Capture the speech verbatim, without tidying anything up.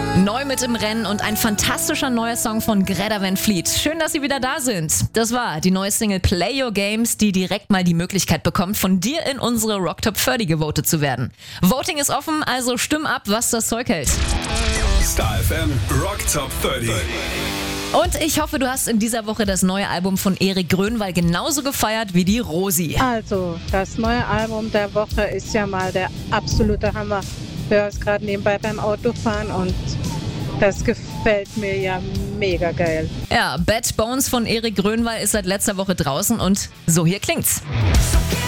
Neu mit im Rennen und ein fantastischer neuer Song von Greta Van Fleet. Schön, dass Sie wieder da sind. Das war die neue Single Play Your Games, die direkt mal die Möglichkeit bekommt, von dir in unsere Rock Top dreißig gewotet zu werden. Voting ist offen, also stimm ab, was das Zeug hält. Star F M Rock Top dreißig. Und ich hoffe, du hast in dieser Woche das neue Album von Erik Grönwall genauso gefeiert wie die Rosi. Also, das neue Album der Woche ist ja mal der absolute Hammer. Ich höre es gerade nebenbei beim Autofahren und das gefällt mir ja mega geil. Ja, Bad Bones von Erik Grönwall ist seit letzter Woche draußen und so hier klingt's.